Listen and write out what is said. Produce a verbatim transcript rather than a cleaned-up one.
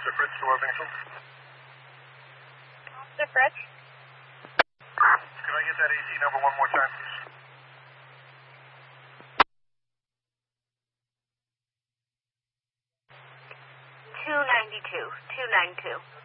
Officer Fritz to Worthington. Officer Fritz? Could I get that A C number one more time, please? two ninety-two. two ninety-two.